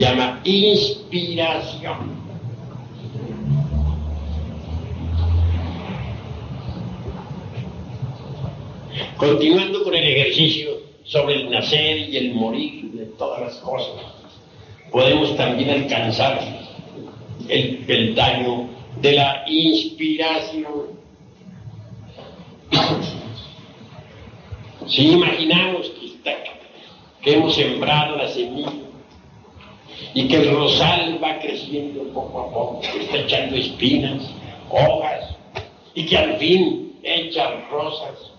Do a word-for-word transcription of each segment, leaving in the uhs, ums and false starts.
llama inspiración. Continuando con el ejercicio sobre el nacer y el morir de todas las cosas, podemos también alcanzar el peldaño de la inspiración. Si imaginamos que, está, que hemos sembrado la semilla y que el rosal va creciendo poco a poco, que está echando espinas, hojas, y que al fin echa rosas,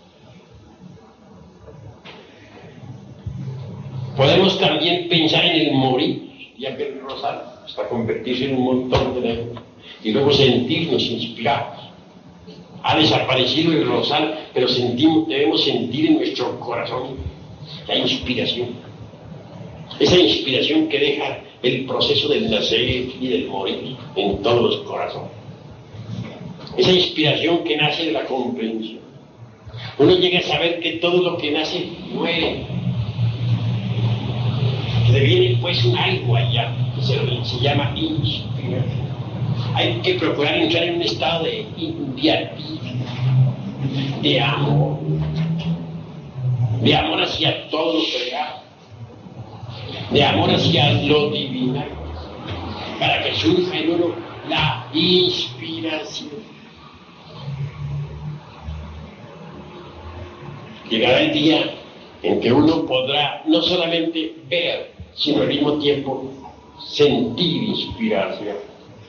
podemos también pensar en el morir, ya que el rosal hasta convertirse en un montón de negros, y luego sentirnos inspirados. Ha desaparecido el rosal, pero sentimos, debemos sentir en nuestro corazón la inspiración. Esa inspiración que deja el proceso del nacer y del morir en todos los corazones. Esa inspiración que nace de la comprensión. Uno llega a saber que todo lo que nace muere. Que deviene pues un algo allá, que se, se llama inspiración. Hay que procurar entrar en un estado de beatífico, de amor, de amor hacia todo lo creado, de amor hacia lo divino, para que surja en uno la inspiración. Llegará el día en que uno podrá no solamente ver, sino al mismo tiempo sentir inspiración.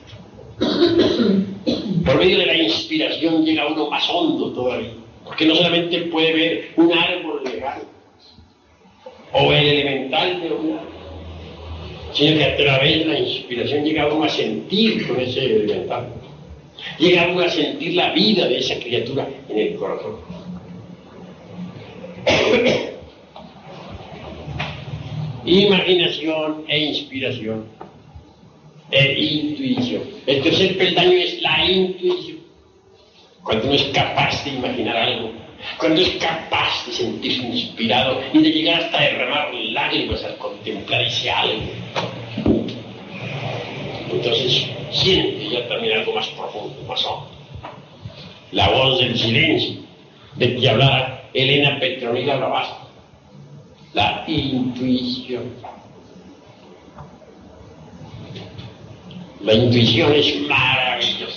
Por medio de la inspiración llega uno más hondo todavía, porque no solamente puede ver un árbol lejano o el elemental de un árbol, sino que a través de la inspiración llega uno a sentir con ese elemental, llega uno a sentir la vida de esa criatura en el corazón. Imaginación e inspiración e intuición. El tercer peldaño es la intuición. Cuando uno es capaz de imaginar algo, cuando es capaz de sentirse inspirado y de llegar hasta derramar lágrimas al contemplar ese algo, entonces siente ya también algo más profundo, más hondo. La voz del silencio de que hablara Elena Petronila Blavatsky. La intuición. La intuición es maravillosa.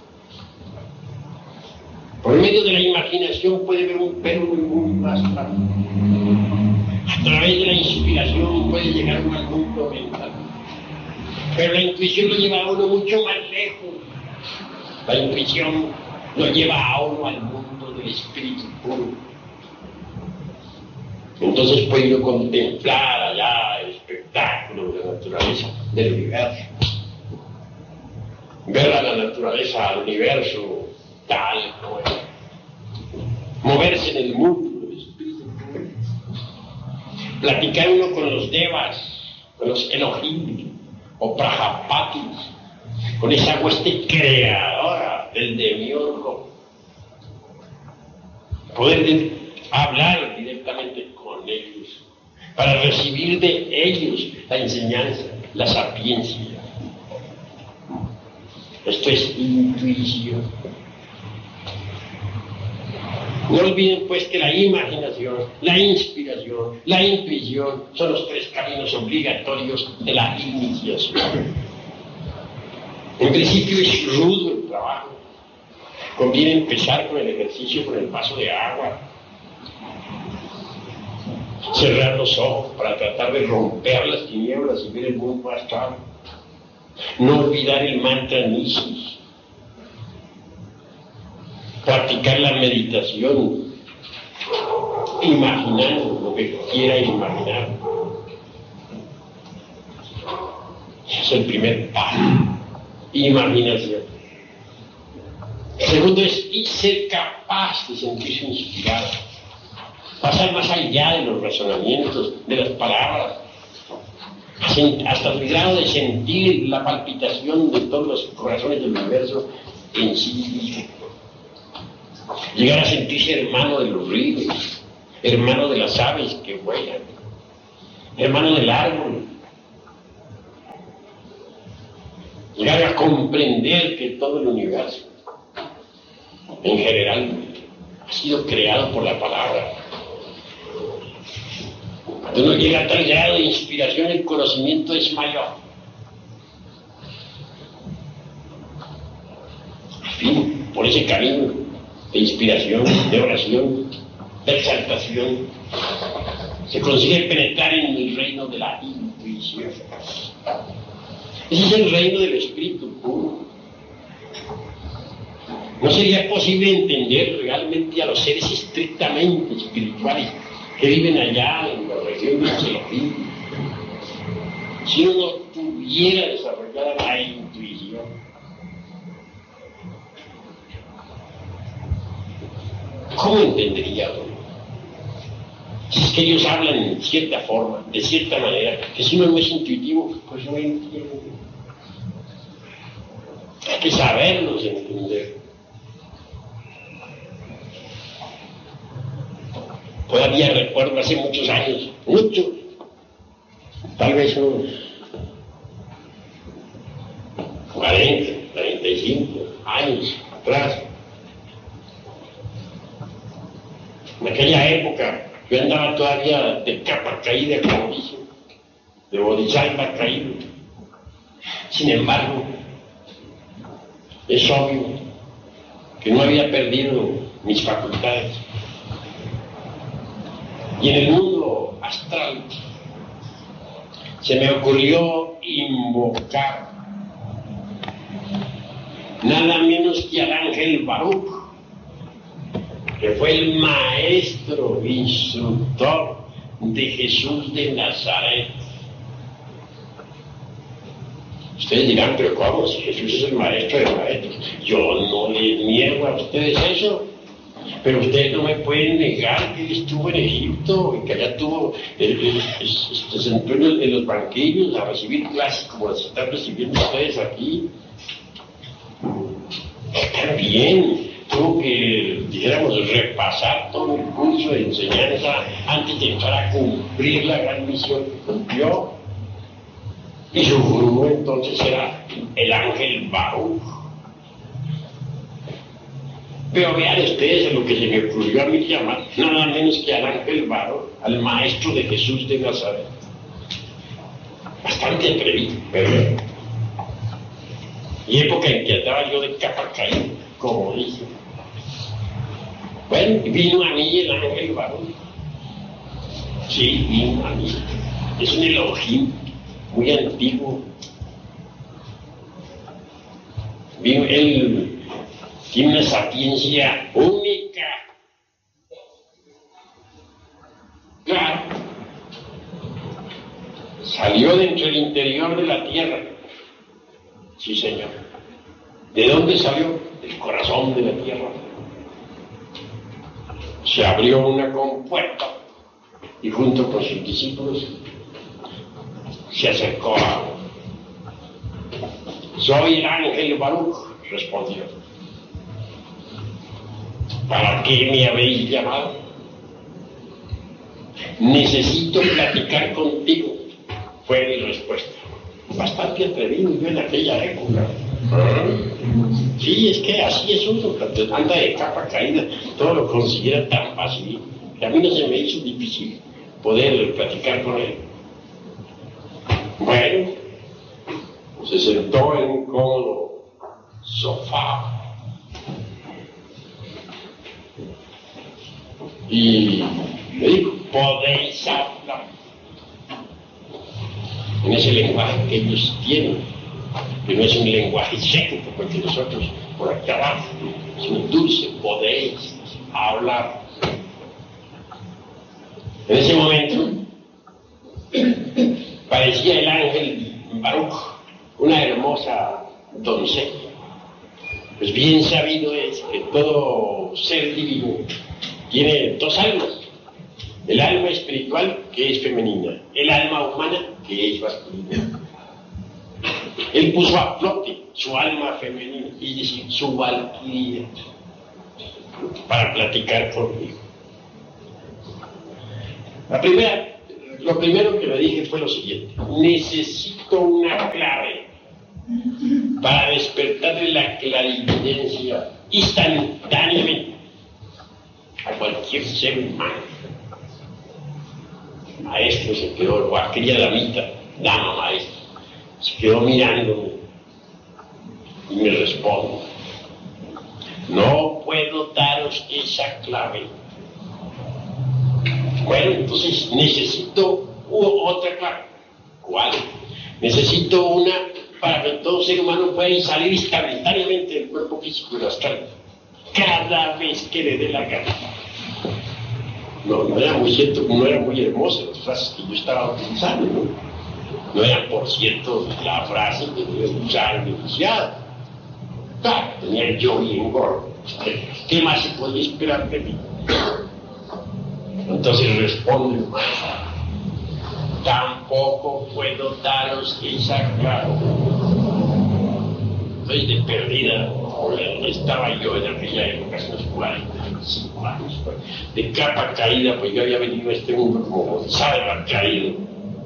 Por medio de la imaginación puede ver un pero muy más claro. A través de la inspiración puede llegar a un mundo mental. Pero la intuición lo lleva a uno mucho más lejos. La intuición lo lleva a uno al mundo del espíritu puro. Entonces puede uno contemplar allá el espectáculo de la naturaleza del universo. Ver a la naturaleza, al universo tal como es. Moverse en el mundo del espíritu puro. Platicar uno con los devas, con los Elohim o Prajapatis, con esa hueste creadora del demiurgo. Poder de, hablar directamente con ellos, para recibir de ellos la enseñanza, la sapiencia. Esto es intuición. No olviden pues que la imaginación, la inspiración, la intuición son los tres caminos obligatorios de la iniciación. En principio es rudo el trabajo. Conviene empezar con el ejercicio con el vaso de agua, cerrar los ojos para tratar de romper las tinieblas y ver el mundo más claro. No olvidar el mantra Nisis. Practicar la meditación, imaginando lo que quiera imaginar. Ese es el primer paso. Imaginación. El segundo es y ser capaz de sentirse inspirado. Pasar más allá de los razonamientos, de las palabras, hasta el grado de sentir la palpitación de todos los corazones del universo en sí mismo. Llegar a sentirse hermano de los ríos, hermano de las aves que vuelan, hermano del árbol, llegar a comprender que todo el universo, en general, ha sido creado por la palabra. Cuando uno llega a tal grado de inspiración, el conocimiento es mayor. En fin, por ese camino de inspiración, de oración, de exaltación, se consigue penetrar en el reino de la intuición. Ese es el reino del espíritu puro. No sería posible entender realmente a los seres estrictamente espirituales que viven allá en la región de los Elohim si uno no tuviera desarrollada la intuición. ¿Cómo entendería uno? Si es que ellos hablan en cierta forma, de cierta manera, que si uno no es intuitivo, pues no entiende. Hay que saberlos entender. Todavía recuerdo hace muchos años, muchos, tal vez unos cuarenta, treinta y cinco años atrás. En aquella época yo andaba todavía de capa caída, como dicen, de bodhisattva caído. Sin embargo, es obvio que no había perdido mis facultades. Y en el mundo astral se me ocurrió invocar nada menos que al ángel Baruch, que fue el maestro instructor de Jesús de Nazaret. Ustedes dirán, pero ¿cómo? Si Jesús es el maestro de maestros. Yo no les niego a ustedes eso. Pero ustedes no me pueden negar que él estuvo en Egipto y que allá tuvo, él, se sentó en, en los banquillos a recibir clases como las están recibiendo ustedes aquí. También tuvo que, dijéramos, repasar todo el curso de enseñanza antes de entrar a cumplir la gran misión que cumplió. Y su gurú entonces era el ángel Baruch. Pero vean ustedes en lo que se me ocurrió a mí llamar nada menos que al ángel Baruch, al maestro de Jesús de Nazaret. Bastante atrevido, pero y época en que andaba yo de capa caída, como dicen. Bueno, vino a mí el ángel Baruch. Sí, vino a mí. Es un Elohim muy antiguo. Vino él. Tiene una sapiencia única. Claro. Salió de entre el interior de la tierra. Sí, señor. ¿De dónde salió? Del corazón de la tierra. Se abrió una compuerta y junto con sus discípulos se acercó a... Soy el ángel Baruch, respondió. ¿Para qué me habéis llamado? Necesito platicar contigo, fue mi respuesta. Bastante atrevido yo en aquella época. Sí, es que así es uno, cuando anda de capa caída, todo lo considera tan fácil, que a mí no se me hizo difícil poder platicar con él. Bueno, se sentó en un cómodo sofá y le dijo, podéis hablar en ese lenguaje que ellos tienen, que no es un lenguaje seco como el que nosotros por acá abajo, es un dulce, podéis hablar. En ese momento parecía el ángel Baruch, una hermosa doncella. Pues bien sabido es que todo ser divino tiene dos almas, el alma espiritual que es femenina, el alma humana que es masculina. Él puso a flote su alma femenina, es decir, su valquiria, para platicar conmigo. La primera, lo primero que le dije fue lo siguiente: necesito una clave. clarividencia instantáneamente a cualquier ser humano. El maestro se quedó, o aquella damita, dama maestra, se quedó mirándome y me responde: no puedo daros esa clave. Bueno, entonces necesito otra clave. ¿Cuál? Necesito una para que todo ser humano pueda salir instantáneamente del cuerpo físico y lo astral, cada vez que le dé la gana. No, no era muy cierto, no eran muy hermosas las frases que yo estaba utilizando, ¿no? No eran, por cierto, la frase que debe usar mi oficial. Claro, tenía el yo bien gordo. ¿Qué más se podía esperar de mí? Entonces responde el maestro: tampoco puedo daros esa clave. Estoy de perdida. Estaba yo en aquella época, hace unos cuarenta y cinco años, de capa caída, pues yo había venido a este mundo como Gonzalo caído.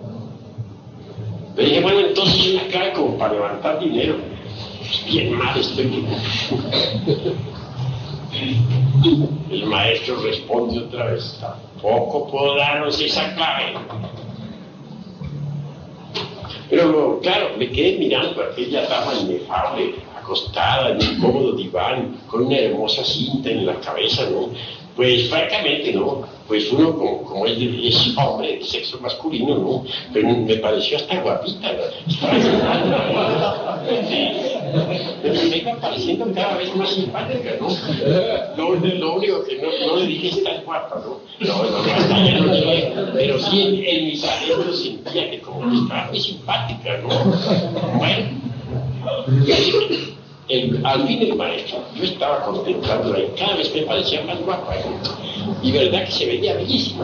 Pero dije, bueno, entonces una clave como para levantar dinero. Pues bien mal estoy. El maestro responde otra vez: tampoco puedo daros esa clave. Pero claro, me quedé mirando a aquella dama inefable, acostada en un cómodo diván, con una hermosa cinta en la cabeza, ¿no? Pues francamente, ¿no? Pues uno como, como es, de, es hombre de sexo masculino, ¿no? Pero me pareció hasta guapita, ¿no? Me iba pareciendo cada vez más simpática, ¿no? Lo, lo único que no, no le dije: está guapa, ¿no? No, no, no, hasta ya no le, pero sí en, en mi cerebro sentía que como que estaba muy simpática, ¿no? Bueno, el, al fin el maestro, yo estaba contemplándola y cada vez me parecía más guapa, ¿no? Y verdad que se veía bellísima.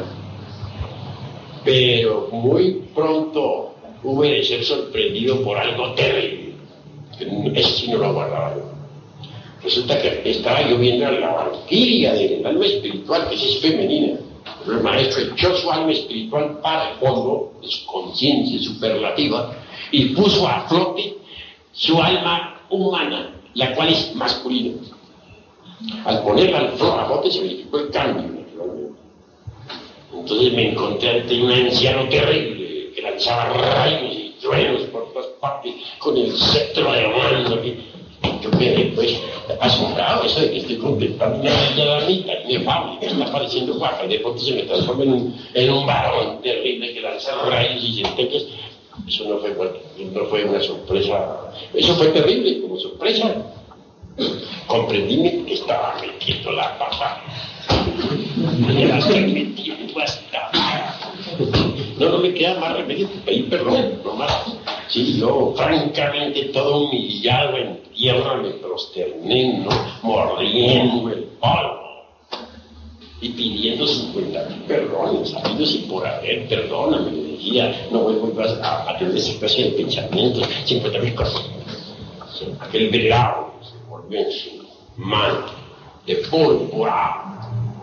Pero muy pronto hube de ser sorprendido por algo terrible. Eso sí no lo aguardaba yo. Resulta que estaba yo viendo a la valquiria del alma espiritual, que es femenina. Pero el maestro echó su alma espiritual para el fondo de su conciencia superlativa y puso a flote su alma humana, la cual es masculina. Al ponerla al flote se verificó el cambio, naturalmente. Entonces me encontré ante un anciano terrible que lanzaba rayos y truenos por todas partes con el cetro de mando. Yo quedé pues asombrado, eso de que estoy contemplando una bella damita inefable que está pareciendo guapa y de pronto se me transforma en un, en un varón terrible que lanza rayos y centellas. Eso no fue, bueno, no fue una sorpresa, eso fue terrible como sorpresa. Comprendí que estaba metiendo la pata. Me la estoy metiendo hasta. No, no me queda más remedio que pedir perdón, no más. Sí, yo, francamente, todo humillado en tierra, me prosterné, ¿no? Mordiendo el polvo y pidiendo cincuenta mil perdones, sabidos y por haber, perdóname, le decía, no vuelvo a, a tener esa clase de pensamientos, cincuenta mil cosas. Sí, aquel velado se volvió en su manto de púrpura.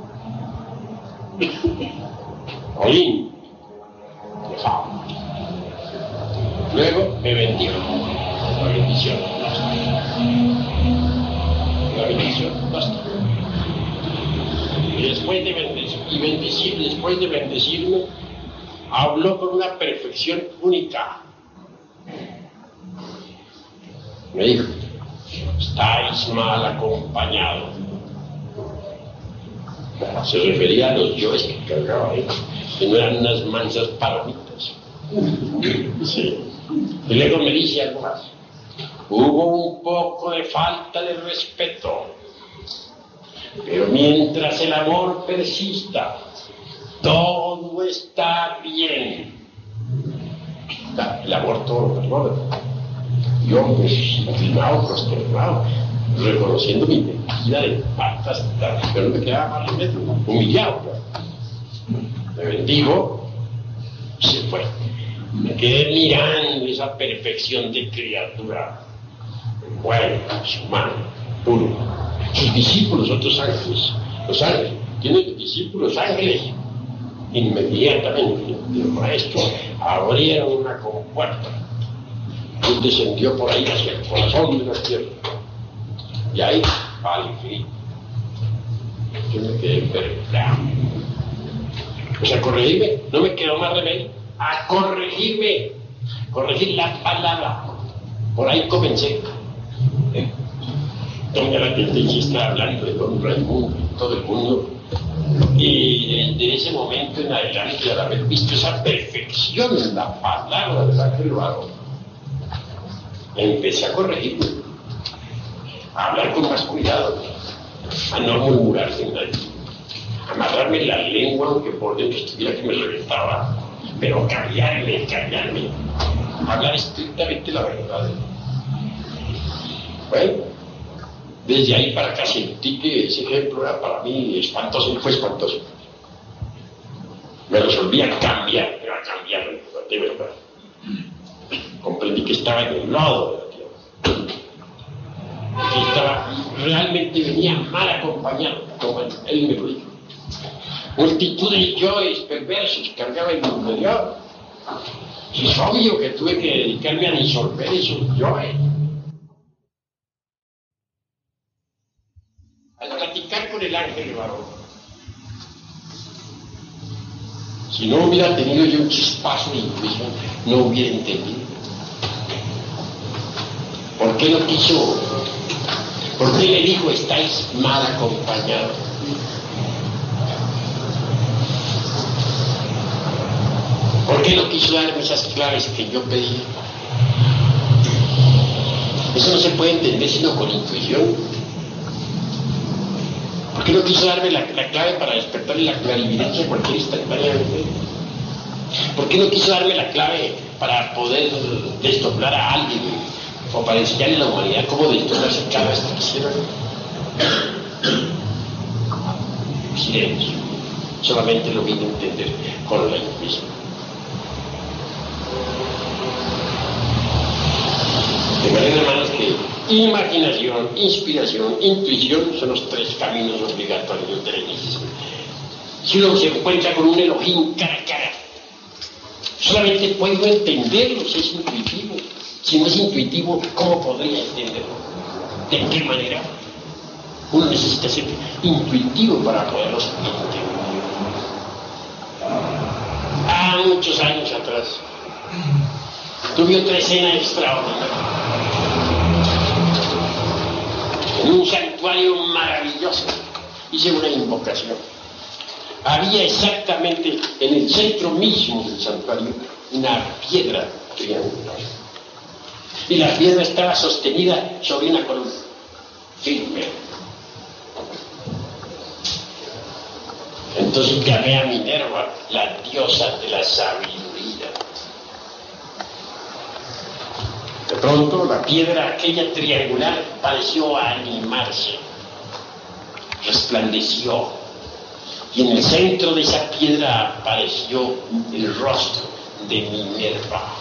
Olín, de fama. Luego me bendijo. La bendición, basta. La bendición, basta. Y después de bendecir, y bendecir, después de bendecirme, habló con una perfección única. Me dijo: estáis mal acompañados. Se refería a los yoes que cargaba ahí, que no eran unas mansas palomitas. Sí. Y luego me dice algo más: hubo un poco de falta de respeto, pero mientras el amor persista, todo está bien. El amor todo lo perdona. Yo, pues, inclinado, prosternado, reconociendo mi mentira de patas, pero no me quedaba más remedio, humillado. Me bendigo y se fue. Me quedé mirando esa perfección de criatura, bueno, humano, puro. Sus discípulos, otros ángeles, los ángeles, tienen discípulos ángeles. Inmediatamente el maestro abrieron una compuerta y descendió por ahí hacia el corazón de la tierra. Y ahí, al infinito. Yo me quedé perplejo. Pues a corregirme, no me quedó más remedio. A corregirme, corregir la palabra. Por ahí comencé. Tenía la tendencia a estar hablando de don Raimundo, todo el mundo. Y desde ese momento en adelante, al haber visto esa perfección en la palabra del ángel varón, empecé a corregirme, a hablar con más cuidado, a no murmurar sin nadie, a amarrarme la lengua aunque por dentro estuviera que me reventaba, pero callarme, callarme, hablar estrictamente la verdad. Bueno, desde ahí para acá sentí que ese ejemplo era para mí espantoso, y fue espantoso. Me resolví a cambiar, pero a cambiar de verdad. Comprendí que estaba en el lodo de la tierra. Que estaba, realmente venía mal acompañado, como él me lo dijo. Multitud de yoes perversos cargaba en mi interior. Y es obvio que tuve que dedicarme a disolver esos yoes. Al platicar con el ángel varón, si no hubiera tenido yo un chispazo de intuición, no hubiera entendido. ¿Por qué no quiso? ¿Por qué le dijo, estáis mal acompañados? ¿Por qué no quiso darme esas claves que yo pedí? Eso no se puede entender sino con intuición. ¿Por qué no quiso darme la, la clave para despertarle la clarividencia a cualquier instantáneamente? ¿Por qué no quiso darme la clave para poder desdoblar a alguien o para enseñarle a la humanidad cómo desdoblarse cada vez que quisiera? Silencio. Solamente lo vine a entender con la intuición. De manera, hermanos, que imaginación, inspiración, intuición son los tres caminos obligatorios de la iniciación. Si uno se encuentra con un Elohim cara a cara, solamente puedo entenderlo si es intuitivo. Si no es intuitivo, ¿cómo podría entenderlo? ¿De qué manera? Uno necesita ser intuitivo para poderlo entender. Ah, muchos años atrás, tuve otra escena extraordinaria. En un santuario maravilloso hice una invocación. Había exactamente en el centro mismo del santuario una piedra triangular. Y la piedra estaba sostenida sobre una columna firme. Entonces llamé a Minerva, la diosa de la sabiduría. De pronto la piedra aquella triangular pareció animarse, resplandeció, y en el centro de esa piedra apareció el rostro de Minerva.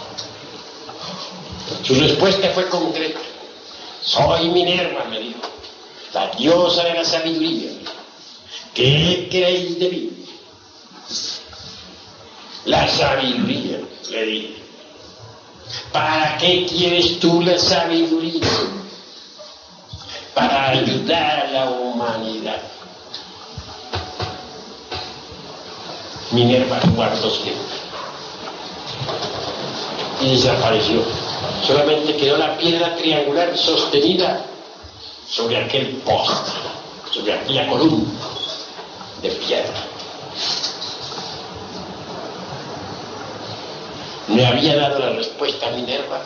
Su respuesta fue concreta. Soy Minerva, me dijo, la diosa de la sabiduría. ¿Qué queréis de mí? La sabiduría, le dije. ¿Para qué quieres tú la sabiduría? Para ayudar a la humanidad. Minerva guardó silencio y desapareció. Solamente quedó la piedra triangular sostenida sobre aquel poste, sobre aquella columna de piedra. ¿Me había dado la respuesta a Minerva?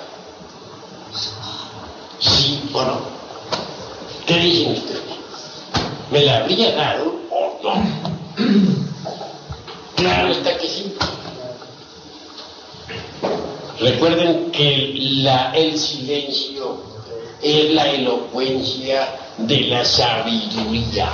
¿Sí o no? ¿Qué dicen ustedes? ¿Me la habría dado o no? Claro está que sí. Recuerden que la, el silencio es la elocuencia de la sabiduría.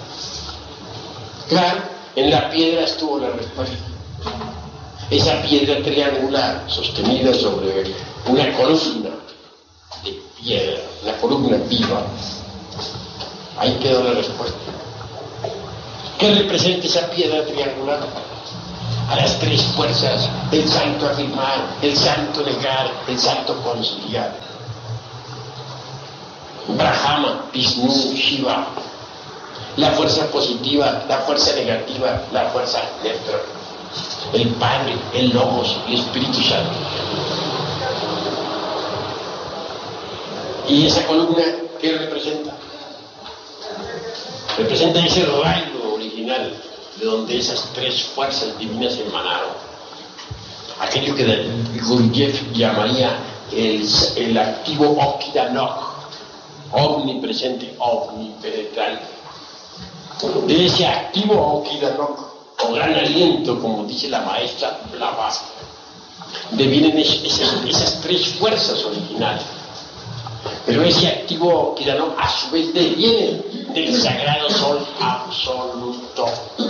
Claro, en la piedra estuvo la respuesta. Esa piedra triangular sostenida sobre una columna de piedra, una columna viva, ahí quedó la respuesta. ¿Qué representa esa piedra triangular? A las tres fuerzas del santo afirmar, el santo negar, el santo conciliar. Brahma, Vishnu, Shiva. La fuerza positiva, la fuerza negativa, la fuerza neutra. El Padre, el Logos, el Espíritu Santo. ¿Y esa columna qué representa? Representa ese rayo original de donde esas tres fuerzas divinas emanaron. Aquello que Gurdjieff llamaría el, el activo Okidanok, omnipresente, omnipenetrante. De ese activo Okidanok, o gran aliento, como dice la maestra Blavatsky, devienen esas, esas tres fuerzas originales. Pero ese activo Okidanok a su vez deviene del sagrado sol absoluto.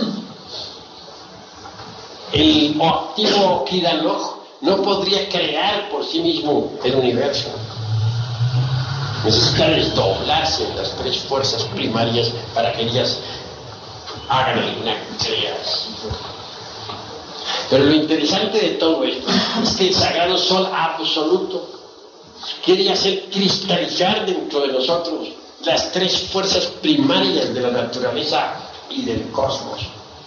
El activo Okidanok no podría crear por sí mismo el universo. Necesita desdoblarse en las tres fuerzas primarias para que ellas hagan alguna creación. Pero lo interesante de todo esto es que el sagrado sol absoluto quiere hacer cristalizar dentro de nosotros las tres fuerzas primarias de la naturaleza y del cosmos.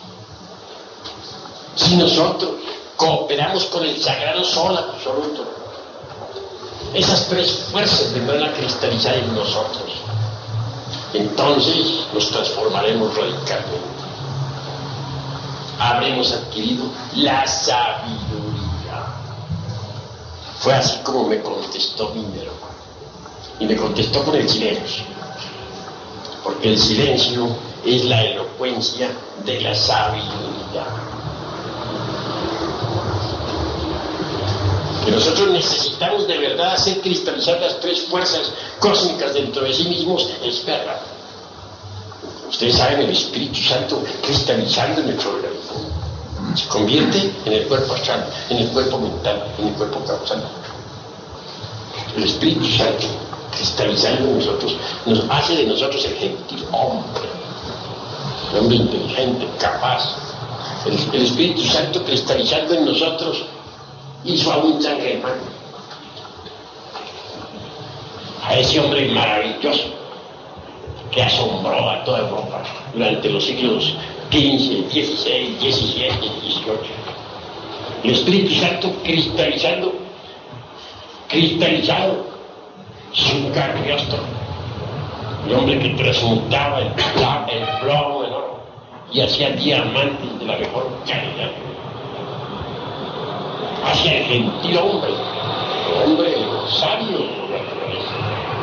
Si nosotros cooperamos con el sagrado sol absoluto, esas tres fuerzas vendrán a cristalizar en nosotros. Entonces nos transformaremos radicalmente. Habremos adquirido la sabiduría. Fue así como me contestó Minerva. Y me contestó con el silencio. Porque el silencio es la elocuencia de la sabiduría. Que nosotros necesitamos de verdad hacer cristalizar las tres fuerzas cósmicas dentro de sí mismos, es verdad. Ustedes saben, el Espíritu Santo cristalizando en nuestro organismo se convierte en el cuerpo astral, en el cuerpo mental, en el cuerpo causal. El Espíritu Santo cristalizando en nosotros nos hace de nosotros el gentil hombre, el hombre inteligente, capaz. El, el Espíritu Santo cristalizando en nosotros hizo a un San Germán, a ese hombre maravilloso que asombró a toda Europa durante los siglos quince, dieciséis, diecisiete, dieciocho. El Espíritu Santo cristalizando, cristalizado, su Cagliostro, el hombre que transmutaba el, el plomo en oro y hacía diamantes de la mejor calidad. Hacia el gentil hombre, el hombre sabio por naturaleza.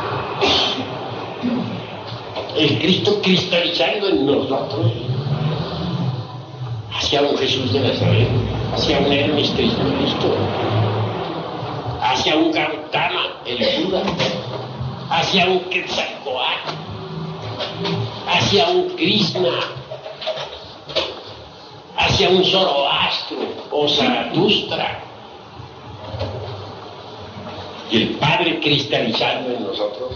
El Cristo cristalizando en nosotros, hacia un Jesús de Nazaret, hacia un Hermes Cristo, hacia un Gautama, el Buda, hacia un Quetzalcóatl, hacia un Krishna, hacia un Zoroastro o Zaratustra. Y el Padre cristalizando en nosotros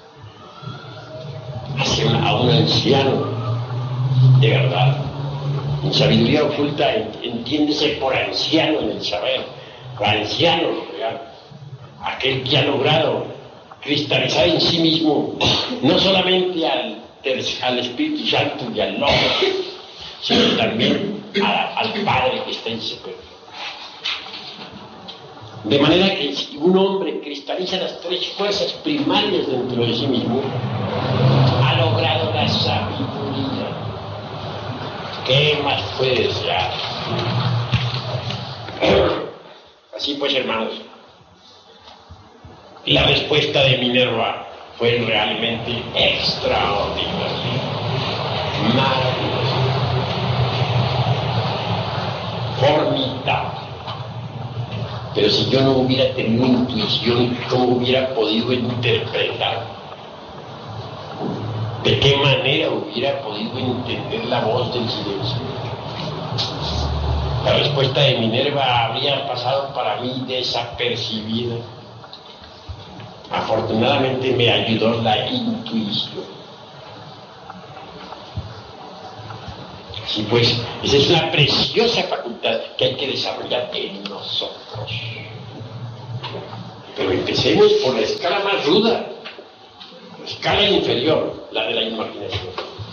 hacia un, a un anciano de verdad. En sabiduría oculta entiéndese por anciano en el saber, anciano real, aquel que ha logrado cristalizar en sí mismo no solamente al, al Espíritu Santo y al Logos, sino también a, al Padre que está en su cuerpo. De manera que si un hombre cristaliza las tres fuerzas primarias dentro de sí mismo, ha logrado la sabiduría. ¿Qué más puede desear? Así pues, hermanos, la respuesta de Minerva fue realmente extraordinaria, maravillosa, formidable. Pero si yo no hubiera tenido intuición, ¿cómo hubiera podido interpretar? ¿De qué manera hubiera podido entender la voz del silencio? La respuesta de Minerva habría pasado para mí desapercibida. Afortunadamente me ayudó la intuición. Así pues, esa es una preciosa facultad que hay que desarrollar en nosotros. Pero empecemos por la escala más ruda, la escala inferior, la de la imaginación.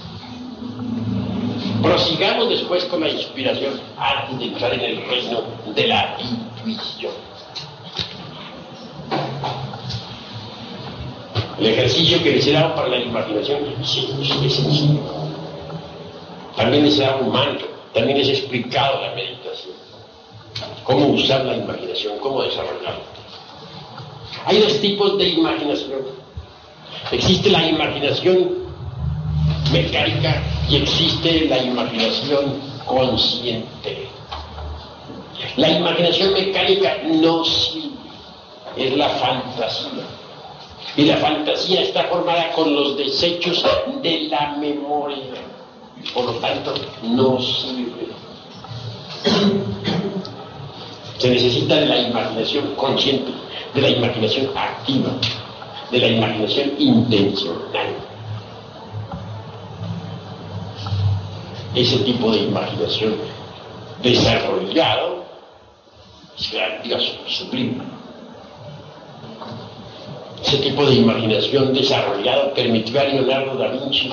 Prosigamos después con la inspiración antes de entrar en el reino de la intuición. El ejercicio que les he dado para la imaginación sí, es sencillo. También les he dado un mantra, también les he explicado la meditación. Cómo usar la imaginación, cómo desarrollarla. Hay dos tipos de imaginación. Existe la imaginación mecánica y existe la imaginación consciente. La imaginación mecánica no sirve, es la fantasía. Y la fantasía está formada con los desechos de la memoria. Por lo tanto, no sirve. Se necesita de la imaginación consciente, de la imaginación activa, de la imaginación intencional. Ese tipo de imaginación desarrollado es creativa, sublime. Ese tipo de imaginación desarrollado permitió a Leonardo da Vinci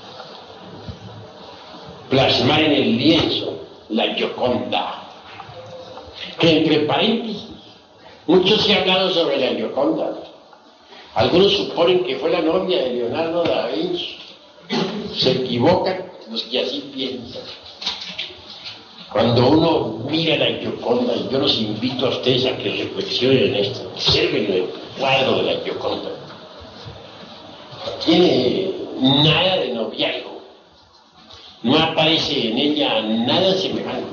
plasmar en el lienzo la Gioconda, que entre paréntesis, mucho se ha hablado sobre la Gioconda. Algunos suponen que fue la novia de Leonardo da Vinci. Se equivocan los que así piensan. Cuando uno mira la Gioconda, y yo los invito a ustedes a que reflexionen en esto, observen el cuadro de la Gioconda. Tiene nada de noviazgo. No aparece en ella nada semejante.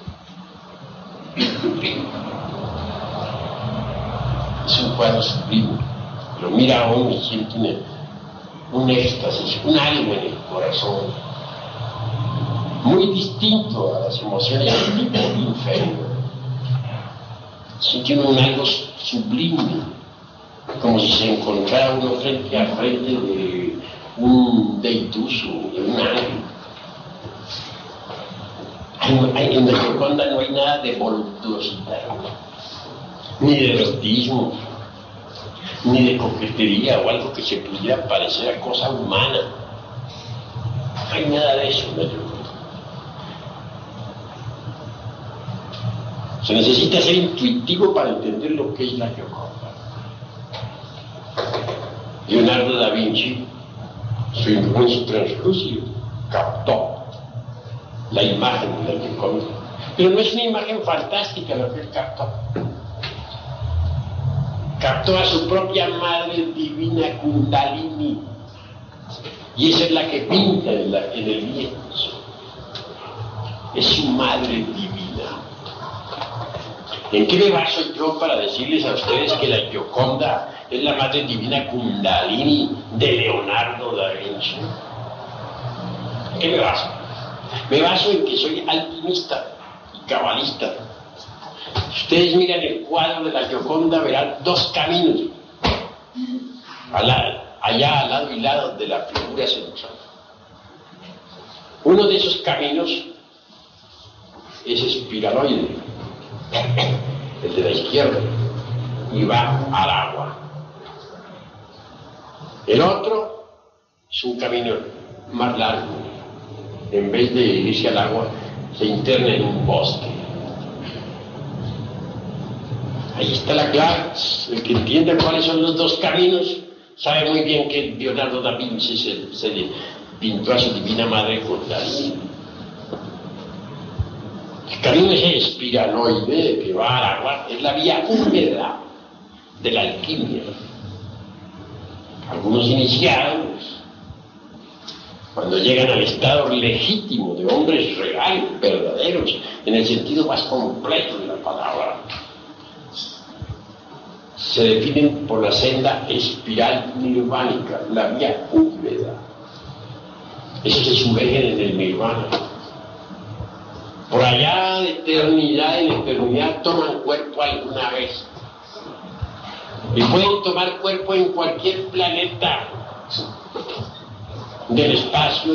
Es un cuadro sublime. Lo mira a uno y siente un, un éxtasis, un algo en el corazón. Muy distinto a las emociones del tipo inferior. Siente un algo sublime, como si se encontrara uno frente a frente de un deituso, de un ángel. En la Gioconda no hay nada de voluptuosidad, ni de erotismo, ni de coquetería o algo que se pudiera parecer a cosa humana. No hay nada de eso en la Gioconda. Se necesita ser intuitivo para entender lo que es la Gioconda. Leonardo da Vinci, su influencia translúcido, captó la imagen de la Gioconda. Pero no es una imagen fantástica lo que él captó. Captó a su propia madre divina Kundalini. Y esa es la que pinta en, la, en el lienzo. Es su madre divina. ¿En qué me baso yo para decirles a ustedes que la Gioconda es la madre divina Kundalini de Leonardo da Vinci? ¿En qué me baso? Me baso en que soy alquimista y cabalista. Si ustedes miran el cuadro de la Gioconda, verán dos caminos, allá al lado y lado de la figura central. Uno de esos caminos es espiraloide, el de la izquierda, y va al agua. El otro es un camino más largo. En vez de irse al agua, se interna en un bosque. Ahí está la clave. El que entienda cuáles son los dos caminos sabe muy bien que Leonardo da Vinci se, se pintó a su divina madre Kundalini. El camino ese espiraloide que va al agua es la vía húmeda de la alquimia. Algunos iniciados, cuando llegan al estado legítimo de hombres reales, verdaderos, en el sentido más completo de la palabra, se definen por la senda espiral nirvánica, la vía húmeda. Esos se sumergen en el nirvana. Por allá de eternidad en eternidad toman cuerpo alguna vez. Y pueden tomar cuerpo en cualquier planeta del espacio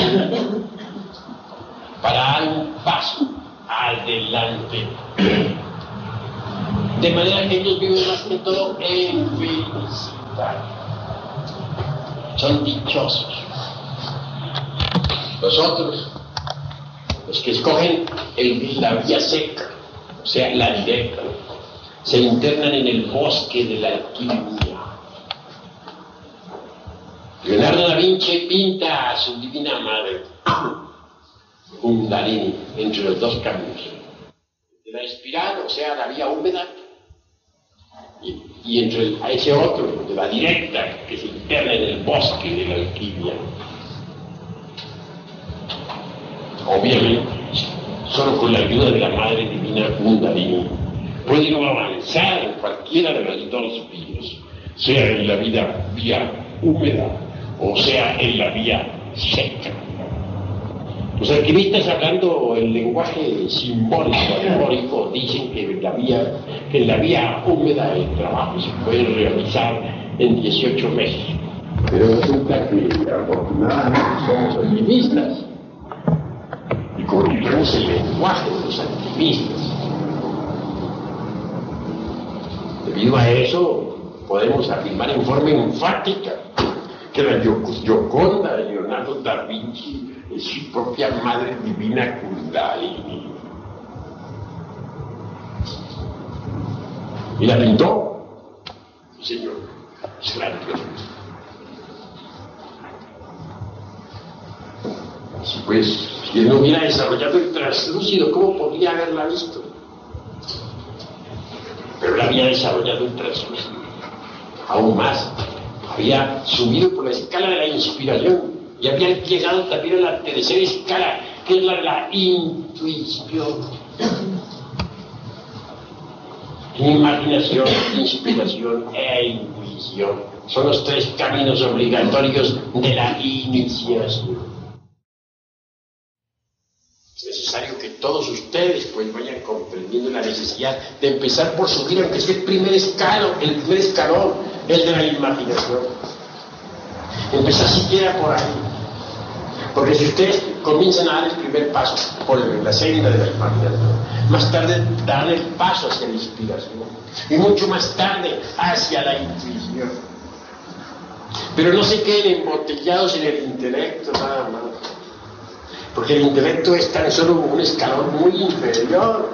para dar un paso adelante. De manera que ellos viven más que todo en felicidad. son dichosos. Los otros, los que escogen el, la vía seca, o sea, la directa, se internan en el bosque de la alquimia. Leonardo da Vinci pinta a su divina madre, Kundalini, entre los dos caminos. De la espiral, o sea, la vía húmeda, y, y entre el, a ese otro, de la directa, que se interna en el bosque de la alquimia. Obviamente, solo con la ayuda de la Madre Divina Kundalini puede uno avanzar en cualquiera de los dos vías, sea en la vida vía húmeda o sea en la vía seca. Los alquimistas, hablando el lenguaje simbólico, alegórico, dicen que en la vía, que en la vía húmeda el trabajo se puede realizar en dieciocho meses. Pero resulta que afortunadamente somos alquimistas y conocemos el lenguaje de los alquimistas. Debido a eso, podemos afirmar en forma enfática que la Gioconda de Leonardo da Vinci es su propia Madre Divina Kundalini. ¿Y la pintó? Señor, es grandioso. Así pues, si él no hubiera desarrollado el translúcido, ¿cómo podría haberla visto? Pero él había desarrollado el translúcido. Aún más, había subido por la escala de la inspiración y había llegado también a la tercera escala, que es la de la intuición. Imaginación, inspiración e intuición son los tres caminos obligatorios de la iniciación. Es necesario que todos ustedes pues vayan comprendiendo la necesidad de empezar por subir, aunque sea el primer escalón, el primer escalón, el de la imaginación. Empezar siquiera por ahí. Porque si ustedes comienzan a dar el primer paso por la senda de la imaginación, más tarde darán el paso hacia la inspiración y mucho más tarde hacia la intuición. Pero no se queden embotellados en el intelecto nada más, porque el intelecto es tan solo un escalón muy inferior.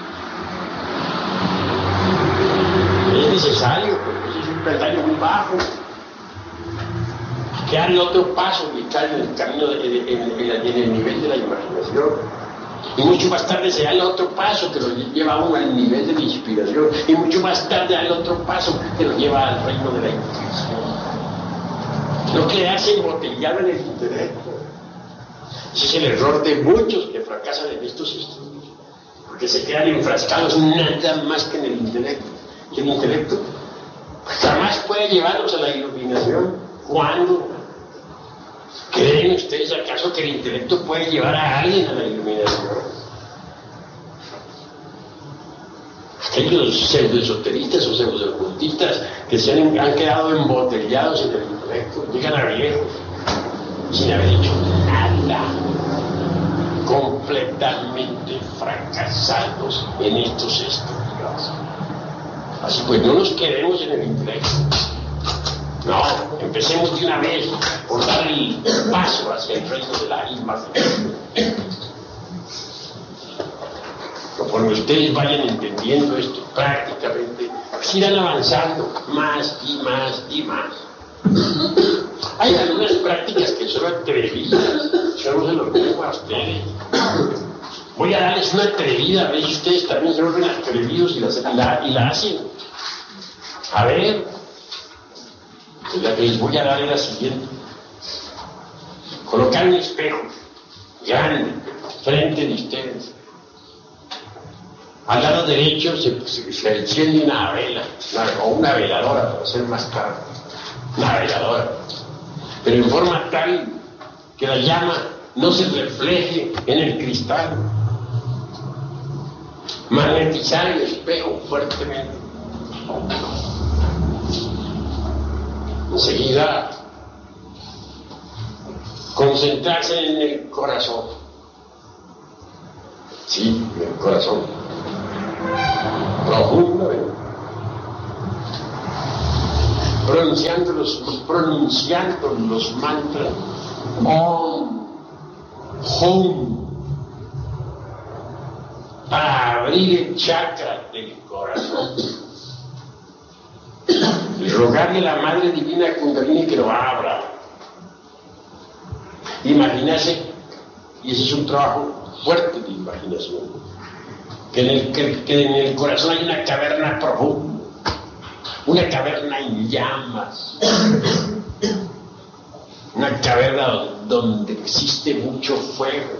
Es necesario, porque es un peldaño muy bajo, que dar el otro paso y estar en el camino, de, en, en, en, en el nivel de la imaginación. Y mucho más tarde se da el otro paso que lo lleva a uno al nivel de la inspiración. Y mucho más tarde da el otro paso que lo lleva al reino de la intuición. No quedarse embotellado en el intelecto. Ese es el error de muchos que fracasan en estos estudios, porque se quedan enfrascados nada más que en el intelecto. Y el intelecto jamás puede llevarlos a la iluminación. ¿Cuándo? ¿Creen ustedes acaso que el intelecto puede llevar a alguien a la iluminación? Aquellos pseudoesoteristas o pseudocultistas que se han, han quedado embotellados en el intelecto llegan a viejos sin haber hecho nada, completamente fracasados en estos estudios. Así pues, no nos quedemos en el intelecto. No, empecemos de una vez por dar el paso hacia el reino de la imaginación. Conforme ustedes vayan entendiendo esto prácticamente, pues irán avanzando más y más y más. Hay algunas prácticas que son atrevidas, yo no se los digo a ustedes. Voy a darles una atrevida, a ver si ustedes también se vuelven atrevidos y la, y la, y la hacen. A ver, la que les voy a dar es la siguiente. Colocar un espejo grande frente de ustedes. Al lado derecho se, se, se enciende una vela, una, o una veladora para ser más claro, una veladora, pero en forma tal que la llama no se refleje en el cristal. Magnetizar el espejo fuertemente. Enseguida, concentrarse en el corazón. Sí, en el corazón. Profundamente. pronunciando los, pronunciando los mantras Om, Hum, para abrir el chakra del corazón y rogarle a la Madre Divina Kundalini que lo abra. Imaginarse, y ese es un trabajo fuerte de imaginación, que en el, que, que en el corazón hay una caverna profunda, una caverna en llamas, una caverna donde existe mucho fuego.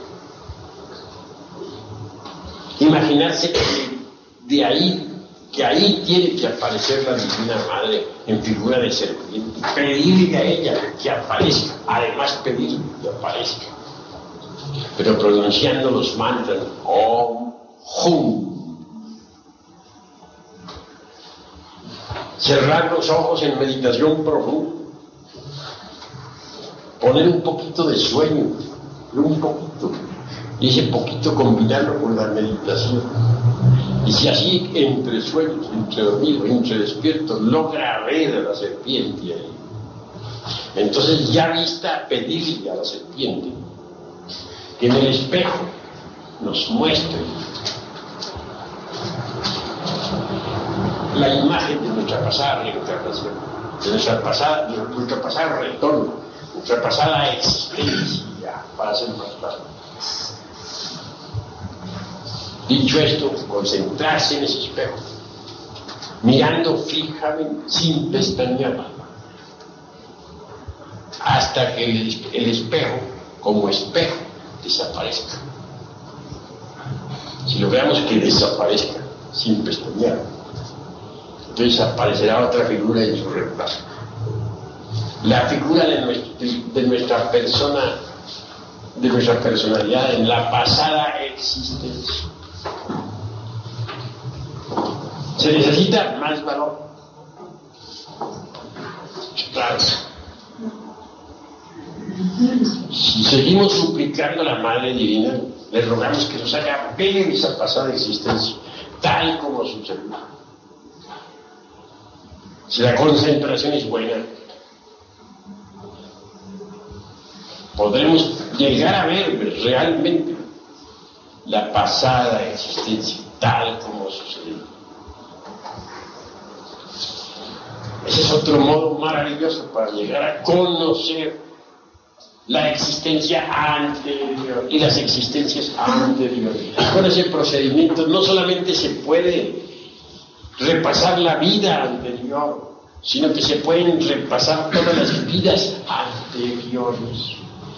Imaginarse que de ahí, que ahí tiene que aparecer la Divina Madre en figura de serpiente, pedirle a ella que aparezca, además pedirle que aparezca, pero pronunciando los mantras Om, Hum. Cerrar los ojos en meditación profunda, poner un poquito de sueño, un poquito, y ese poquito combinarlo con la meditación. Y si así entre sueños, entre dormido, entre despiertos, logra ver a la serpiente ahí, entonces ya vista, pedirle a la serpiente que en el espejo nos muestre la imagen de nuestra pasada reencarnación, de nuestra pasada, de nuestra pasada retorno, nuestra pasada existencia, para ser más fácil. Dicho esto, concentrarse en ese espejo, mirando fijamente, sin pestañear, hasta que el, el espejo, como espejo, desaparezca. Si logramos que desaparezca, sin pestañear, entonces aparecerá otra figura en su reemplazo. La figura de nuestra, de, de nuestra persona, de nuestra personalidad en la pasada existencia. Se necesita más valor. Claro. Si seguimos suplicando a la Madre Divina, le rogamos que nos haga ver esa pasada existencia, tal como sucedió. Si la concentración es buena, podremos llegar a ver realmente la pasada existencia, tal como sucedió. Ese es otro modo maravilloso para llegar a conocer la existencia anterior y las existencias anteriores. Con ese procedimiento no solamente se puede repasar la vida anterior, sino que se pueden repasar todas las vidas anteriores.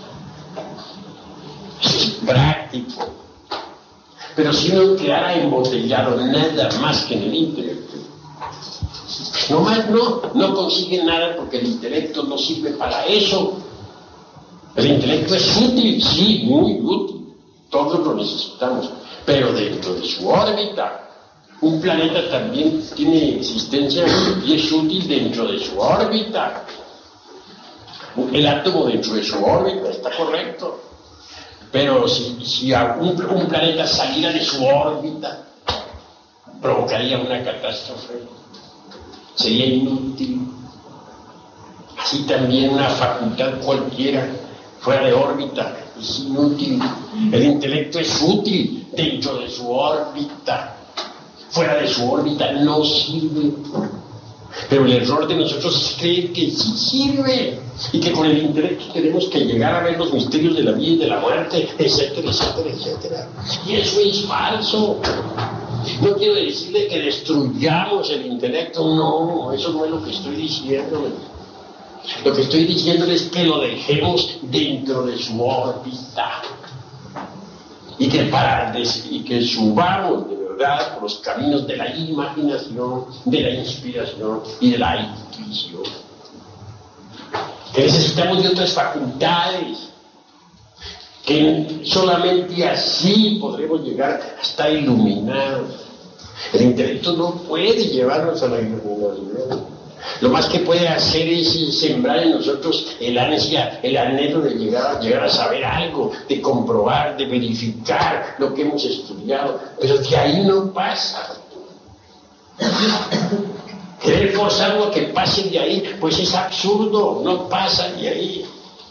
Eso es práctico. Pero si uno quedara embotellado nada más que en el intelecto, no más no, no consigue nada, porque el intelecto no sirve para eso. El intelecto es útil, sí, muy útil, todos lo necesitamos, pero dentro de su órbita. Un planeta también tiene existencia y es útil dentro de su órbita. El átomo dentro de su órbita está correcto, pero si, si un, un planeta saliera de su órbita, provocaría una catástrofe, sería inútil. Así también una facultad cualquiera fuera de órbita es inútil. El intelecto es útil dentro de su órbita. Fuera de su órbita no sirve. Pero el error de nosotros es creer que sí sirve y que con el intelecto tenemos que llegar a ver los misterios de la vida y de la muerte, etcétera, etcétera, etcétera. Y eso es falso. No quiero decirle que destruyamos el intelecto, no, eso no es lo que estoy diciendo. Lo que estoy diciendo es que lo dejemos dentro de su órbita y que, para, y que subamos de verdad por los caminos de la imaginación, de la inspiración y de la intuición. Que necesitamos de otras facultades, que solamente así podremos llegar a estar iluminados. El intelecto no puede llevarnos a la iluminación. Lo más que puede hacer es sembrar en nosotros el ansia, el anhelo de llegar, llegar a saber algo, de comprobar, de verificar lo que hemos estudiado, pero de ahí no pasa. Querer forzarlo a que pase de ahí, pues es absurdo, no pasa de ahí.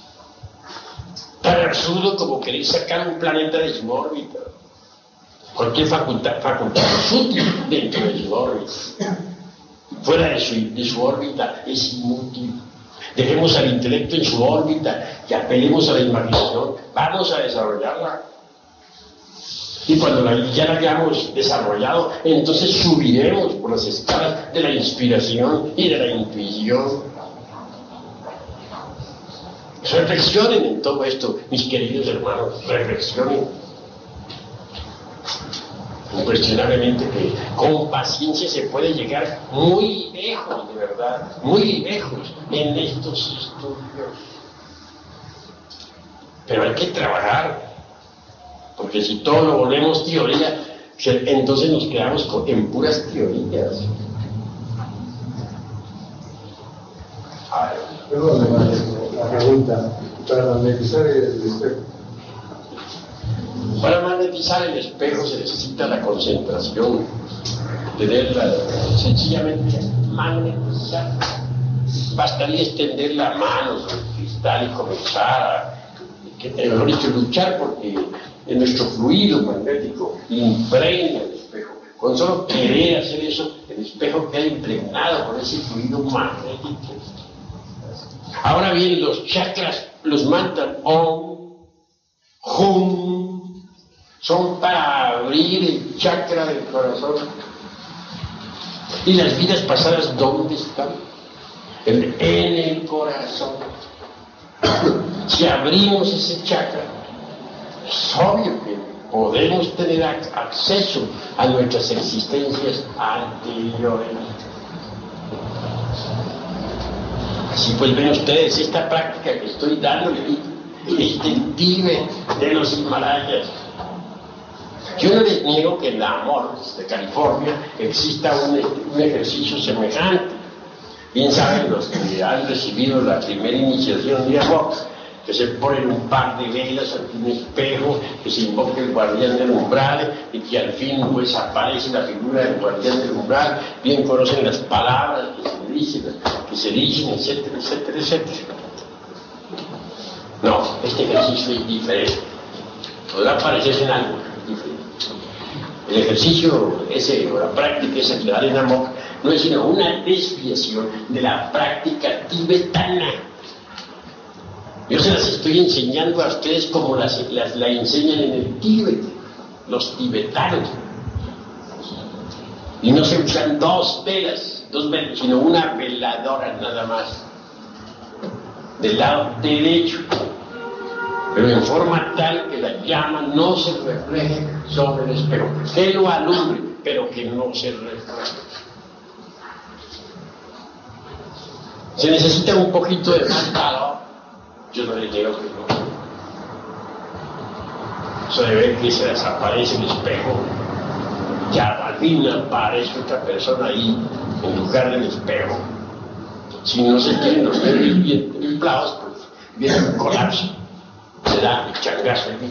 Tan absurdo como querer sacar un planeta de su órbita. Cualquier facultad, facultad es útil dentro de su órbita. Fuera de su, de su órbita es inútil. Dejemos al intelecto en su órbita y apelemos a la imaginación. Vamos a desarrollarla. Y cuando la, ya la hayamos desarrollado, entonces subiremos por las escalas de la inspiración y de la intuición. Reflexionen en todo esto, mis queridos hermanos, reflexionen. Incuestionablemente que con paciencia se puede llegar muy lejos, de verdad, muy lejos en estos estudios. Pero hay que trabajar. Porque si todo lo volvemos teoría, entonces nos quedamos con, en puras teorías. A ver, perdón, la pregunta, para magnetizar el espejo. Para magnetizar el espejo se necesita la concentración, tenerla sencillamente magnetizar. Bastaría extender la mano sobre el cristal y comenzar a, que mejor dicho, luchar porque en nuestro fluido magnético impregna el espejo. Con solo querer hacer eso, el espejo queda impregnado por ese fluido magnético. Ahora bien, los chakras los mandan Om, Hum, son para abrir el chakra del corazón. ¿Y las vidas pasadas dónde están? En, en el corazón. Si abrimos ese chakra, es obvio que podemos tener acceso a nuestras existencias anteriores. Así pues ven ustedes, esta práctica que estoy dando, este Tíbet de los Himalayas. Yo no les niego que en la Amor de California exista un, un ejercicio semejante. Bien saben los que han recibido la primera iniciación de Amor, que se ponen un par de velas ante un espejo, que se invoca el guardián del umbral y que al fin pues aparece la figura del guardián del umbral. Bien conocen las palabras que se dicen, que se dicen, etcétera, etcétera, etcétera. No, este ejercicio es diferente. Podrá parecerse en algo diferente. El ejercicio ese, o la práctica esa que da en Amor, no es sino una desviación de la práctica tibetana. Yo se las estoy enseñando a ustedes como las, las la enseñan en el Tíbet, los tibetanos. Y no se usan dos velas, dos velas, sino una veladora nada más, del lado derecho, pero en forma tal que la llama no se refleje sobre el espejo, que lo alumbre, pero que no se refleje. Se necesita un poquito de más calor. Yo no les digo que no. Eso de ver que se desaparece el espejo, ya al fin aparece otra persona ahí en lugar del espejo. Si no se quieren los nervios bien inflados, pues viene un colapso. Se da el changazo aquí.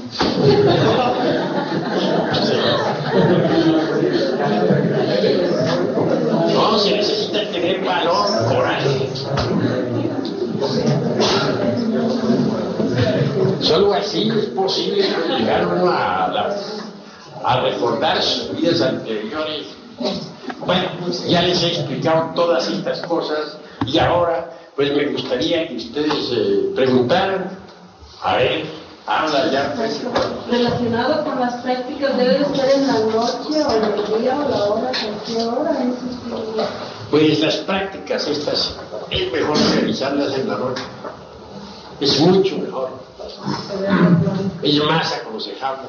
No, se necesita tener valor, coraje. Solo así es posible llegar uno a, la, a recordar sus vidas anteriores. Bueno, ya les he explicado todas estas cosas y ahora pues me gustaría que ustedes eh, preguntaran. A ver, habla ya. Pues. Relacionado con las prácticas, ¿debe ser en la noche o en el día o la hora, cualquier hora? Pues las prácticas estas es mejor realizarlas en la noche. Es mucho mejor. Es más aconsejable.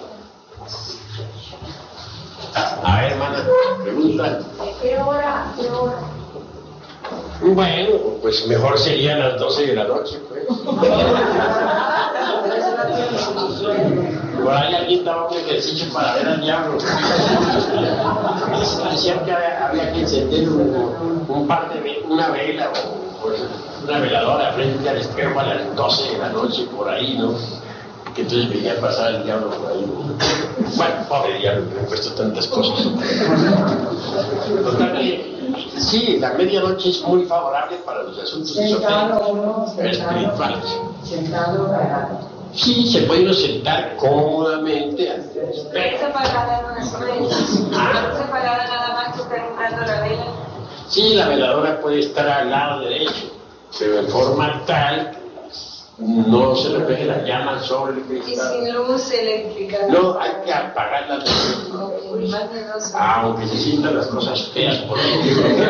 A ver, hermana, pregunta. ¿Qué hora? ¿Qué hora? Bueno, pues mejor sería a las doce de la noche, pues. Por ahí alguien daba un ejercicio para ver al diablo. Decían que había que encender un, un par de una vela o pues, una veladora frente al espejo a las doce de la noche, por ahí, ¿no? Que entonces venía a pasar el diablo por ahí. Bueno, pobre diablo, que me han puesto tantas cosas. Total, Sí, la medianoche es muy favorable para los asuntos Sentado uno, sentado, espirituales. Sentado, parado. Sí, se puede uno sentar cómodamente ante el espejo. Pero esa parada no es una esa parada nada más que está entrando la vela. Sí, la veladora puede estar al lado derecho, pero en forma tal que no se refleje la llama sobre el Y cristal. sin luz eléctrica. No, hay que apagar la luz. Ok, más de dos. Aunque se sientan las cosas feas por ahí.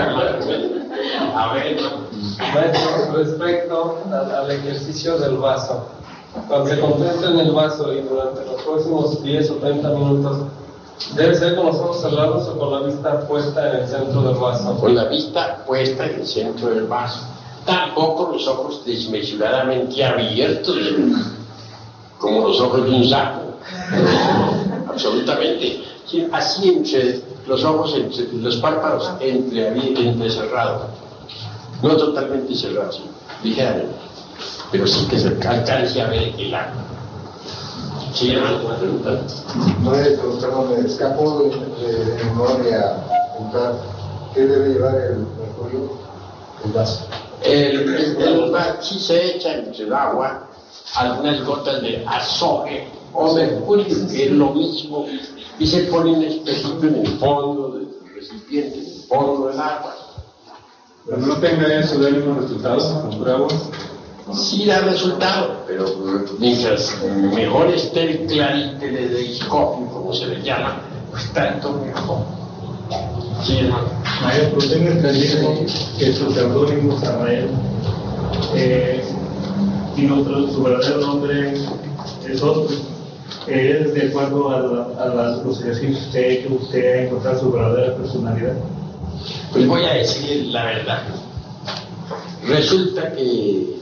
A ver, Maestro, respecto al, al ejercicio del vaso, cuando se contempla en el vaso y durante los próximos diez o treinta minutos, ¿debe ser con los ojos cerrados o con la vista puesta en el centro del vaso? con la vista puesta en el centro del vaso. Tampoco los ojos desmesuradamente abiertos, como los ojos de un sapo. Absolutamente. Sí, así entre los ojos, entre los párpados entre, entre cerrados. No totalmente cerrados, ligeramente. Pero sí que se alcance a ver el agua. ¿Sí, hermano? ¿Una pregunta? Maestro, perdón, me escapó de, de, de memoria preguntar qué debe llevar el mercurio, el vaso. El, el, el sí se echa entre el agua algunas gotas de azogue o mercurio, que es lo mismo, y se pone un espejito en el fondo del recipiente, en el fondo del agua. Pero no tenga eso de mismos resultados con pruebas. Sí da resultado, pero mientras mejor esté el claritelediscopio, como se le llama, pues tanto mejor. Sí, hermano. Maestro, tengo entendido que su seudónimo Samael, eh, y otro, su verdadero nombre es otro. Eh, ¿Es de acuerdo a, la, a las, los ejercicios que usted ha hecho, usted ha encontrado su verdadera personalidad? Pues voy a decir la verdad. Resulta que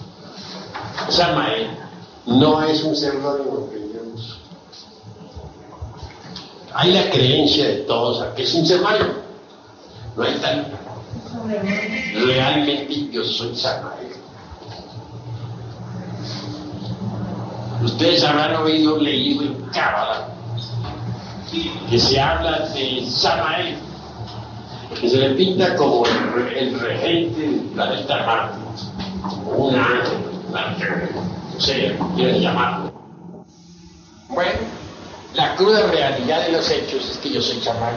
Samael no es un seudónimo que yo uso. Hay la creencia de todos que es un Samael. No hay tal. Realmente yo soy Samael. Ustedes habrán oído, leído en Cábala que se habla de Samael, que se le pinta como el, el regente del planeta Marte, como un ángel, un ángel, no sé, quieren llamarlo. Bueno, la cruda realidad de los hechos es que yo soy Samael.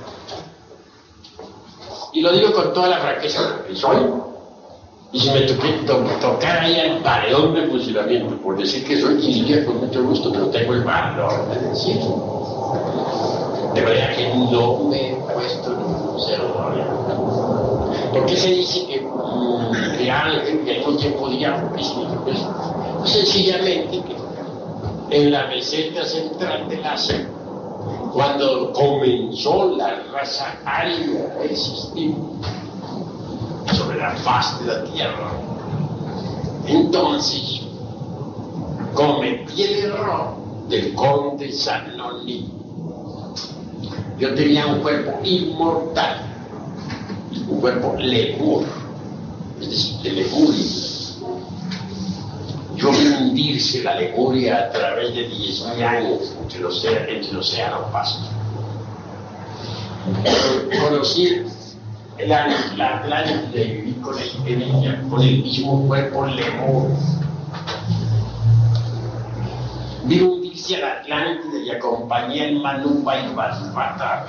Y lo digo con toda la franqueza que soy. Y si me toqué to tocar ahí al paredón de fusilamiento por decir que soy, y diría con mucho gusto, pero tengo el valor de decirlo. De manera que no me he puesto ningún seudónimo. ¿Por qué se dice que, mmm, que ángel, que al mismo tiempo diablo? Pues, pues sencillamente que en la meseta central del Asia, cuando comenzó la raza aria a existir sobre la faz de la tierra, entonces cometí el error del conde Sanoni. Yo tenía un cuerpo inmortal, un cuerpo lemur, es decir, de lemuria. Yo vi hundirse la Lemuria a través de diez mil años entre el océano, entre el océano Pacífico. Conocí la, la Atlántida y viví con, el, en ella, con el mismo cuerpo lemur. Vi hundirse a la Atlántida y acompañé al Manuba y Basbata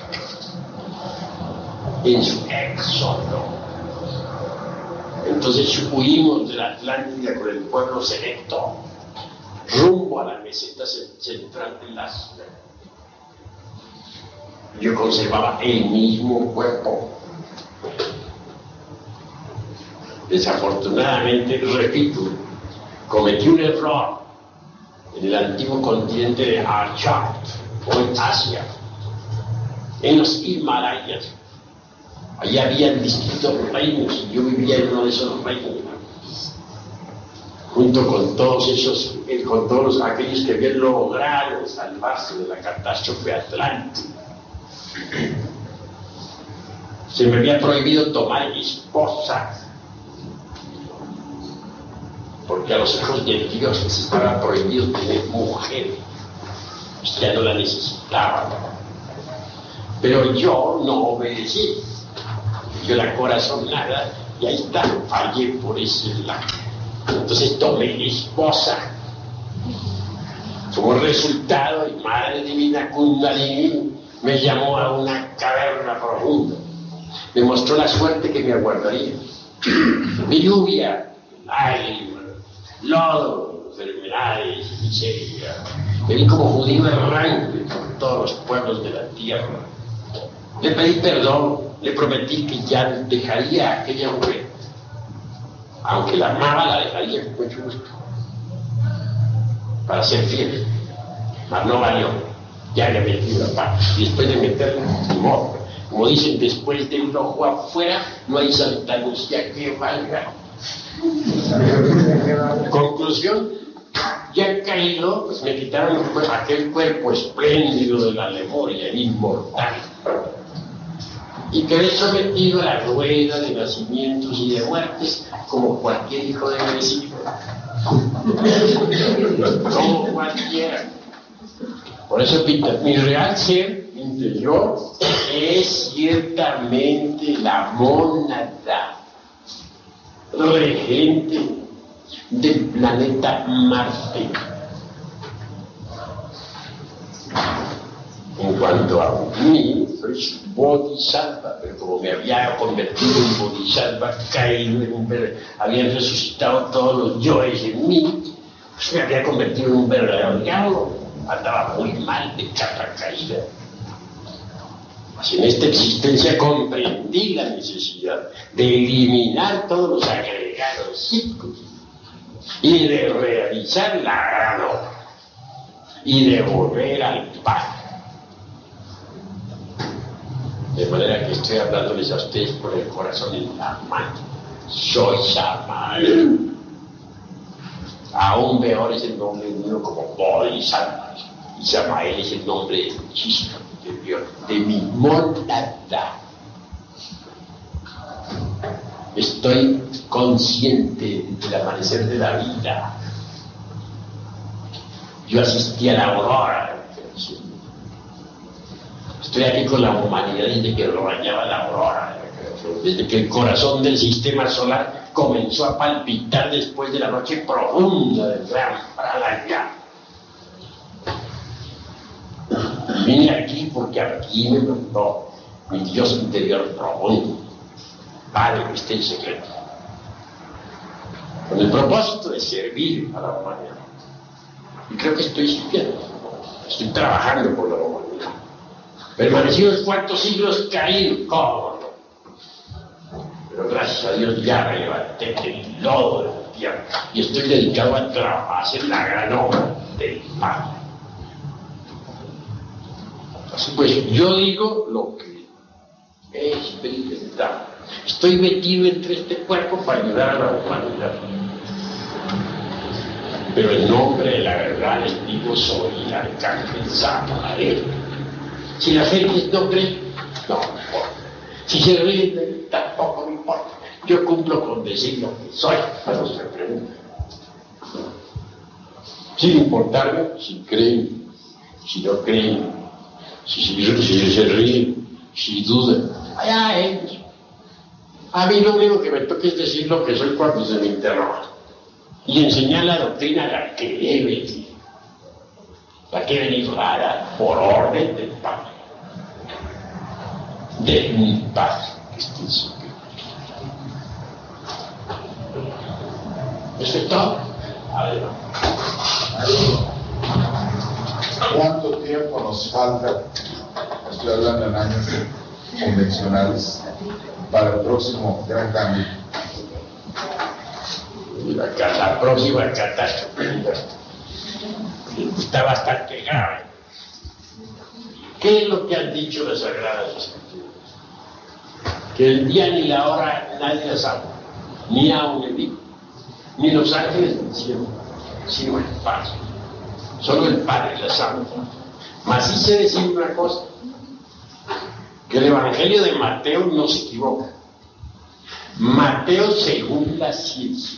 en su éxodo. Entonces huimos de la Atlántida con el pueblo selecto rumbo a la meseta central del Asia. Yo conservaba el mismo cuerpo. Desafortunadamente, repito, cometí un error en el antiguo continente de Archat, o en Asia, en los Himalayas. Allí habían distintos reinos y yo vivía en uno de esos reinos, junto con todos esos, con todos aquellos que habían logrado salvarse de la catástrofe atlántica. Se me había prohibido tomar esposa, porque a los hijos de Dios les estaba prohibido tener mujer, pues ya no la necesitaban. Pero yo no obedecí. surgió la corazonada y ahí está, fallé por ese lado. Entonces tomé esposa. Como resultado, y Madre Divina Kundalini me llamó a una caverna profunda. Me mostró la suerte que me aguardaría. Mi lluvia, lágrimas, lodo, enfermedades, miseria. Me vi como judío errante por todos los pueblos de la tierra. Le pedí perdón, le prometí que ya dejaría a aquella mujer. Aunque la amaba, la dejaría con mucho gusto. Para ser fiel. Mas no valió. Ya le metí la pata. Y después de meterla, ni modo. Como dicen, después del ojo afuera, no hay Santa Lucía que valga. Conclusión, ya caído, pues me quitaron pues, aquel cuerpo espléndido de la Lemuria, inmortal. Y quedé sometido a la rueda de nacimientos y de muertes, como cualquier hijo de vecino. Como cualquiera. Por eso, Pita, mi real ser interior es ciertamente la mónada regente del planeta Marte. En cuanto a mí, soy bodhisattva, pero como me había convertido en bodhisattva, caído en un ver... habían resucitado todos los yoes en mí, pues me había convertido en un verdadero diablo. Andaba muy mal de capa caída. Así en esta existencia comprendí la necesidad de eliminar todos los agregados psíquicos y de realizar la gran obra y de volver al Padre. De manera que estoy hablándoles a ustedes por el corazón en la mano. Soy Samael. Aún peor es el nombre mío como Bodhisattva. Y Samael es el nombre de mi chispa interior, de mi mónada. Estoy consciente del amanecer de la vida. Yo asistí a la aurora. Estoy aquí con la humanidad desde que rayaba la aurora, desde que el corazón del sistema solar comenzó a palpitar después de la noche profunda del gran Pralayá. Vine aquí porque aquí me preguntó mi Dios interior profundo, Padre que esté en secreto, con el propósito de servir a la humanidad. Y creo que estoy sirviendo, estoy trabajando por la humanidad. Permanecí unos cuantos siglos caído, ¿cómo no? Pero gracias a Dios ya me levanté del lodo de la tierra y estoy dedicado a trabajar, a hacer la gran obra del Padre. Así pues, yo digo lo que he experimentado. Estoy metido entre este cuerpo para ayudar a la humanidad. Pero en nombre de la verdad les digo, soy el arcángel Samael. Si la gente no cree, no me importa. Si se ríen, tampoco me importa. Yo cumplo con decir lo que soy, cuando se me pregunta. Sin importarme si creen, si no creen, si, si, si se ríen, si dudan. Allá ellos. A mí lo único que me toca es decir lo que soy cuando se me interroga. Y enseñar la doctrina a la que debe venir. La que venir dada por orden del Padre. De mi Padre que está en su vida. ¿Eso es todo? Adelante. ¿Cuánto tiempo nos falta, estoy hablando en años convencionales, para el próximo gran cambio? La, la próxima catástrofe está bastante grave. ¿Qué es lo que han dicho las Sagradas Escrituras? Que el día ni la hora nadie la sabe, ni aun el Hijo, ni los ángeles del cielo, sino el Padre. Solo el Padre la sabe. Mas sí sé decir una cosa, que el Evangelio de Mateo no se equivoca. Mateo según la ciencia.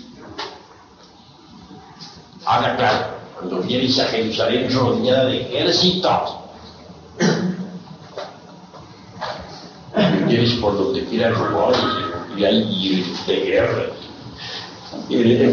Ahora claro, cuando vienes a Jerusalén rodeada de ejércitos, tienes por donde quiera rumores y hay y de guerra. Y